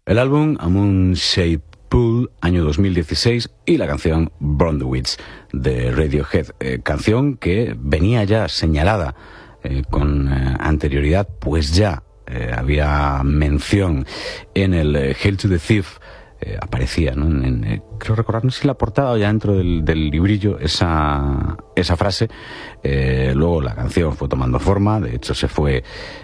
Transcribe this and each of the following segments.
El álbum A Moon Shaped Pool, año 2016, y la canción Burn the Witch de Radiohead, canción que venía ya señalada con anterioridad, pues ya había mención en el Hail to the Thief. Aparecía, ¿no? Creo recordar, no sé si la portada o ya dentro del librillo, esa frase. Luego la canción fue tomando forma, de hecho se fue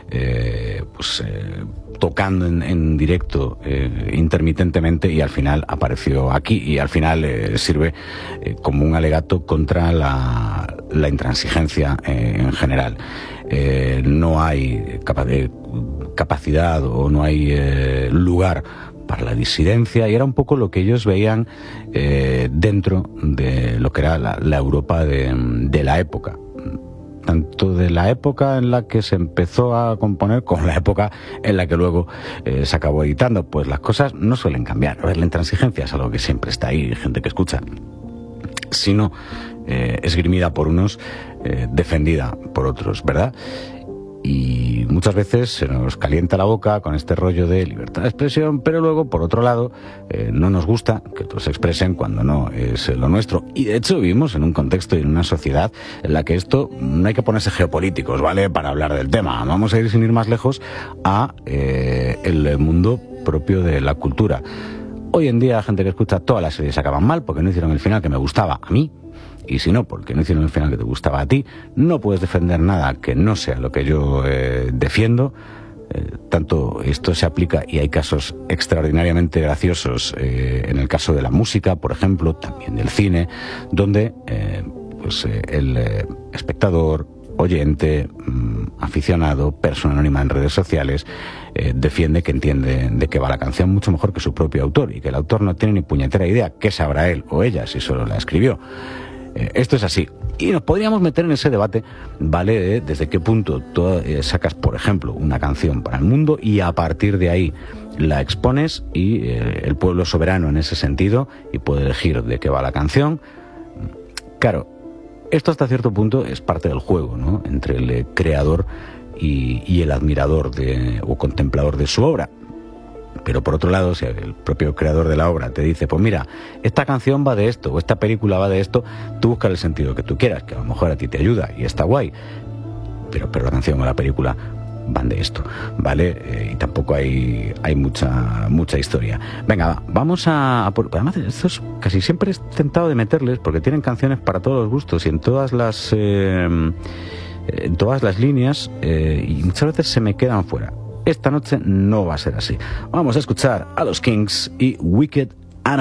tocando en directo intermitentemente, y al final apareció aquí, y al final sirve como un alegato contra la intransigencia en general. No hay capacidad o no hay lugar para la disidencia, y era un poco lo que ellos veían dentro de lo que era la Europa de la época, tanto de la época en la que se empezó a componer como la época en la que luego se acabó editando. Pues las cosas no suelen cambiar. A ver, la intransigencia es algo que siempre está ahí, hay gente que escucha, sino esgrimida por unos, defendida por otros, ¿verdad? Y muchas veces se nos calienta la boca con este rollo de libertad de expresión, pero luego, por otro lado, no nos gusta que otros se expresen cuando no es lo nuestro. Y de hecho vivimos en un contexto y en una sociedad en la que esto no hay que ponerse geopolíticos, ¿vale?, para hablar del tema. Vamos a ir, sin ir más lejos, a el mundo propio de la cultura. Hoy en día, gente que escucha todas las series acaban mal porque no hicieron el final que me gustaba a mí. Y si no, porque no hicieron el final que te gustaba a ti, no puedes defender nada que no sea lo que yo defiendo. Tanto esto se aplica, y hay casos extraordinariamente graciosos en el caso de la música, por ejemplo, también del cine, donde el espectador, oyente, aficionado, persona anónima en redes sociales, defiende que entiende de qué va la canción mucho mejor que su propio autor, y que el autor no tiene ni puñetera idea qué sabrá él o ella si solo la escribió. Esto es así, y nos podríamos meter en ese debate, ¿vale? Desde qué punto tú sacas, por ejemplo, una canción para el mundo y a partir de ahí la expones, y el pueblo es soberano en ese sentido y puede elegir de qué va la canción. Claro, esto hasta cierto punto es parte del juego, ¿no?, entre el creador y el admirador o contemplador de su obra. Pero por otro lado, si el propio creador de la obra te dice, pues mira, esta canción va de esto, o esta película va de esto, tú buscas el sentido que tú quieras, que a lo mejor a ti te ayuda y está guay, pero la canción o la película van de esto, ¿vale? Y tampoco hay mucha historia. Venga, vamos además, estos casi siempre he tentado de meterles, porque tienen canciones para todos los gustos y en todas las líneas, y muchas veces se me quedan fuera. Esta noche no va a ser así. Vamos a escuchar a los Kings y Wicked